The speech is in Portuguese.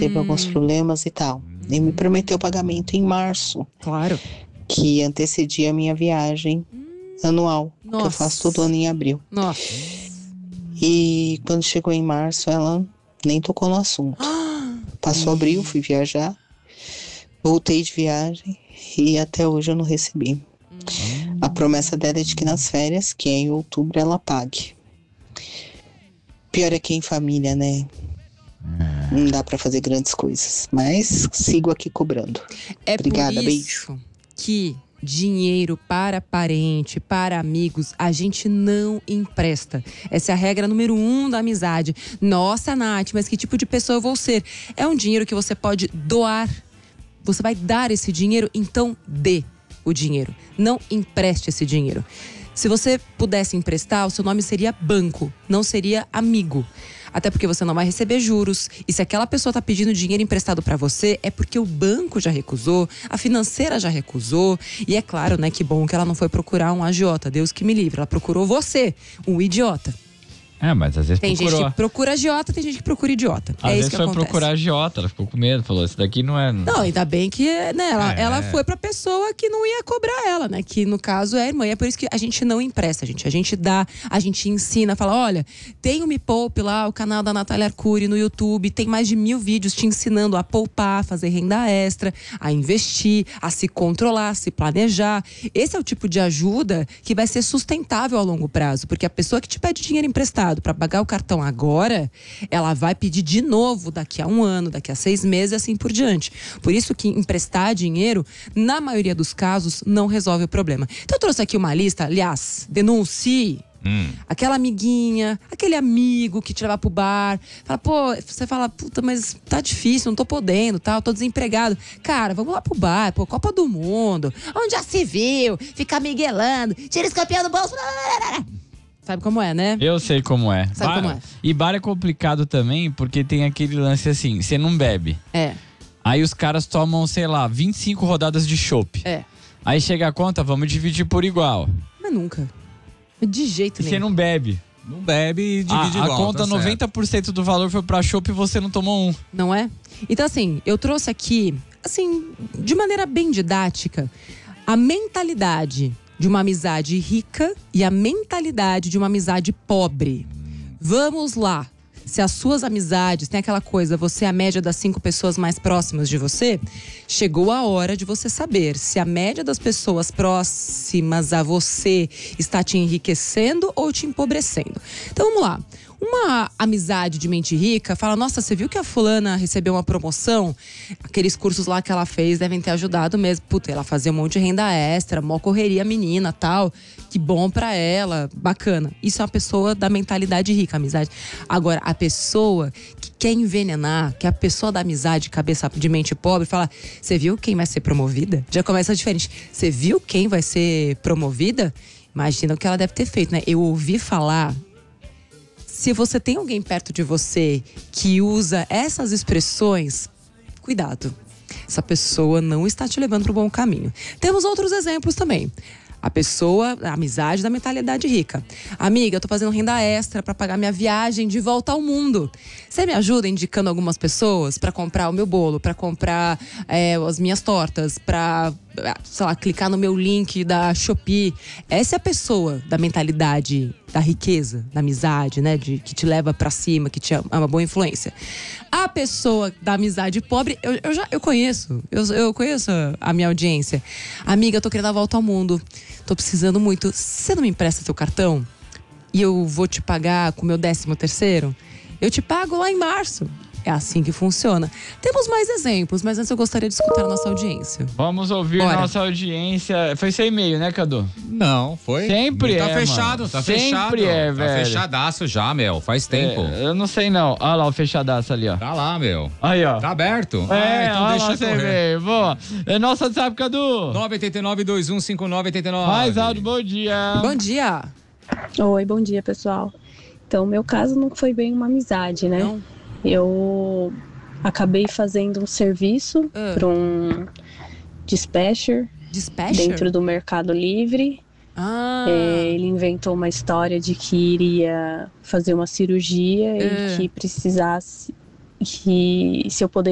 teve alguns problemas e tal. Ele me prometeu pagamento em março. Claro. Que antecedia a minha viagem anual. Nossa. Que eu faço todo ano em abril. Nossa. E quando chegou em março, ela nem tocou no assunto. Passou abril, fui viajar. Voltei de viagem e até hoje eu não recebi. A promessa dela é de que nas férias, que é em outubro, ela pague. Pior é que em família, né? Não dá pra fazer grandes coisas. Mas sigo aqui cobrando. Obrigada, por isso beijo. Que dinheiro para parente, para amigos, a gente não empresta. Essa é a regra número 1 da amizade. Nossa, Nath, mas que tipo de pessoa eu vou ser? É um dinheiro que você pode doar. Você vai dar esse dinheiro, então dê o dinheiro. Não empreste esse dinheiro. Se você pudesse emprestar, o seu nome seria banco, não seria amigo. Até porque você não vai receber juros. E se aquela pessoa está pedindo dinheiro emprestado para você, é porque o banco já recusou, a financeira já recusou. E é claro, né, que bom que ela não foi procurar um agiota. Deus que me livre. Ela procurou você, um idiota. Mas às vezes tem procurou. Tem gente que procura agiota, tem gente que procura idiota. Às vezes isso que foi acontece. procurar agiota, ela ficou com medo, falou, esse daqui não é... Não, ainda bem que, né, ela foi pra pessoa que não ia cobrar ela, né? Que no caso é a irmã. E é por isso que a gente não empresta, gente. A gente dá, a gente ensina, fala, olha, tem o Me Poupe lá, o canal da Natália Arcuri no YouTube, tem mais de 1000 vídeos te ensinando a poupar, a fazer renda extra, a investir, a se controlar, a se planejar. Esse é o tipo de ajuda que vai ser sustentável a longo prazo, porque a pessoa que te pede dinheiro emprestado pra pagar o cartão agora, ela vai pedir de novo daqui a 1 ano, daqui a 6 meses e assim por diante. Por isso que emprestar dinheiro, na maioria dos casos, não resolve o problema. Então eu trouxe aqui uma lista, aliás, denuncie. Aquela amiguinha, aquele amigo que te leva pro bar, fala, pô, você fala, puta, mas tá difícil, não tô podendo, tal, tô desempregado. Cara, vamos lá pro bar, pô, Copa do Mundo, onde já se viu, ficar miguelando, tira esse campeão do bolso. Sabe como é, né? Eu sei como é. Sabe como é? E bar é complicado também, porque tem aquele lance assim, você não bebe. Aí os caras tomam, sei lá, 25 rodadas de chopp. Aí chega a conta, vamos dividir por igual. Mas nunca. De jeito nenhum. E você não bebe. Não bebe e divide igual. A conta, tá 90% do valor foi pra chopp e você não tomou um. Não é? Então assim, eu trouxe aqui, assim, de maneira bem didática, a mentalidade de uma amizade rica e a mentalidade de uma amizade pobre. Vamos lá. Se as suas amizades, tem aquela coisa, você é a média das 5 pessoas mais próximas de você, chegou a hora de você saber se a média das pessoas próximas a você está te enriquecendo ou te empobrecendo. Então vamos lá. Uma amizade de mente rica fala, nossa, você viu que a fulana recebeu uma promoção? Aqueles cursos lá que ela fez devem ter ajudado mesmo. Puta, ela fazia um monte de renda extra, mó correria menina, tal. Que bom pra ela, bacana. Isso é uma pessoa da mentalidade rica, amizade. Agora, a pessoa que quer envenenar, que é a pessoa da amizade, cabeça de mente pobre, fala, você viu quem vai ser promovida? Já começa diferente. Você viu quem vai ser promovida? Imagina o que ela deve ter feito, né? Eu ouvi falar... Se você tem alguém perto de você que usa essas expressões, cuidado. Essa pessoa não está te levando para o bom caminho. Temos outros exemplos também. A pessoa, a amizade da mentalidade rica. Amiga, eu tô fazendo renda extra para pagar minha viagem de volta ao mundo. Você me ajuda indicando algumas pessoas para comprar o meu bolo, para comprar as minhas tortas, para, sei lá, clicar no meu link da Shopee. Essa é a pessoa da mentalidade da riqueza, da amizade, né? Que te leva para cima, que te é uma boa influência. A pessoa da amizade pobre, eu conheço. Eu conheço a minha audiência. Amiga, eu tô querendo a volta ao mundo. Tô precisando muito. Você não me empresta seu cartão? E eu vou te pagar com o meu 13º? Eu te pago lá em março. É assim que funciona. Temos mais exemplos, mas antes eu gostaria de escutar a nossa audiência. Vamos ouvir nossa audiência. Foi seu e-mail, né, Cadu? Não, foi. Sempre tá é, fechado, mano. tá Sempre fechado. é, velho. Tá fechadaço já, meu. Faz tempo. Eu não sei, não. Olha lá o fechadaço ali, ó. Tá lá, meu. Aí, ó. Tá aberto? Então deixa lá eu você correr. vê. Boa. É nosso WhatsApp, Cadu. 989-2159-89. Mais alto, bom dia. Bom dia. Oi, bom dia, pessoal. Então, meu caso não foi bem uma amizade, né? Não. Eu acabei fazendo um serviço para um dispatcher dentro do Mercado Livre. Ele inventou uma história de que iria fazer uma cirurgia e que precisasse, que se eu poderia